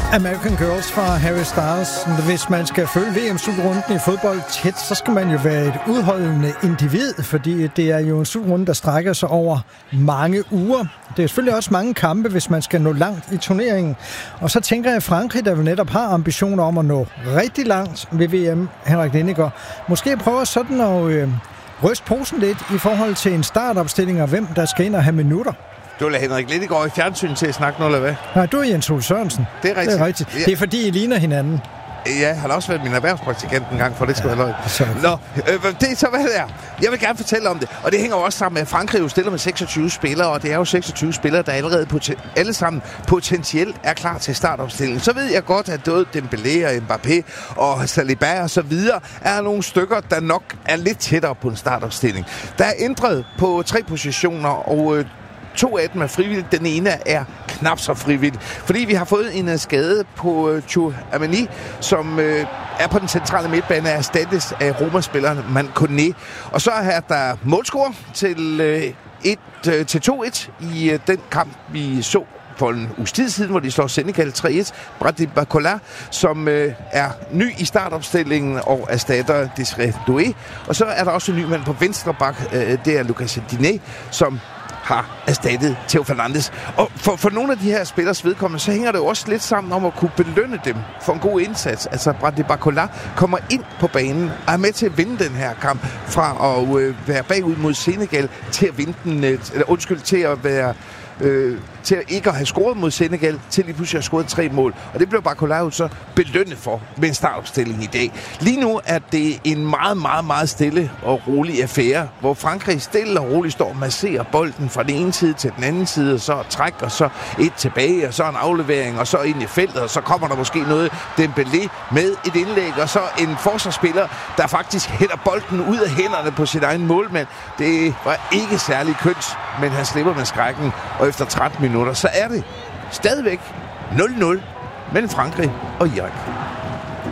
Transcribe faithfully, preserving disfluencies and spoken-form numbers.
American Girls fra Harry Styles. Hvis man skal følge V M-slutrunden i fodbold tæt, så skal man jo være et udholdende individ, fordi det er jo en slutrunde, der strækker sig over mange uger. Det er selvfølgelig også mange kampe, hvis man skal nå langt i turneringen. Og så tænker jeg, at Frankrig, der jo netop har ambitioner om at nå rigtig langt ved V M, Henrik Lindegaard, måske prøver sådan at øh, ryste posen lidt i forhold til en startopstilling og hvem der skal ind og have minutter. Du vil have Henrik Lindegaard i fjernsyn til at snakke noget, eller hvad? Nej, du er Jens Ole Sørensen. Det er rigtigt. Det er, rigtigt. Ja. Det er fordi, I ligner hinanden. Ja, han har også været min erhvervspraktikant en gang, for det skal ja, være løgn. Nå, øh, det er så, hvad det er. Jeg vil gerne fortælle om det. Og det hænger jo også sammen med, at Frankrig jo stiller med seksogtyve spillere, og det er jo seksogtyve spillere, der allerede poten- alle sammen potentielt er klar til startopstillingen. Så ved jeg godt, at både Dembélé og Mbappé og Saliba og så videre er nogle stykker, der nok er lidt tættere på en startopstilling. Der er ændret på tre positioner, og øh, to af dem er frivilligt. Den ene er knap så frivilligt. Fordi vi har fået en skade på uh, Tchouaméni, som uh, er på den centrale midtbane, er erstattes af Roma-spilleren Mancone. Og så er der målscore til, uh, et, uh, til to et i uh, den kamp, vi så for en uges tid siden, hvor de slår Senegal tre et. Brady Bacola, som øh, er ny i startopstillingen og erstatter Desiré Doué. Og så er der også en ny mand på venstre bak, øh, det er Lucas Diné, som har erstattet Theo Fernandes. Og for, for nogle af de her spillers vedkommende, så hænger det jo også lidt sammen om at kunne belønne dem for en god indsats. Altså, Brady Bacola kommer ind på banen og er med til at vinde den her kamp fra at øh, være bagud mod Senegal til at vinde den, øh, eller undskyld, til at være Øh, til at ikke at have scoret mod Senegal, til lige pludselig at have scoret tre mål. Og det blev Bacola jo så belønnet for med en startopstilling i dag. Lige nu er det en meget, meget, meget stille og rolig affære, hvor Frankrig stille og roligt står og masserer bolden fra den ene side til den anden side, og så træk, og så et tilbage, og så en aflevering, og så ind i feltet, og så kommer der måske noget Dembélé med et indlæg, og så en forsvarsspiller, der faktisk hætter bolden ud af hænderne på sin egen målmand. Det var ikke særlig kønt, men han slipper med skrækken, og efter tretten minutter, så er det stadigvæk nul nul mellem Frankrig og Irak.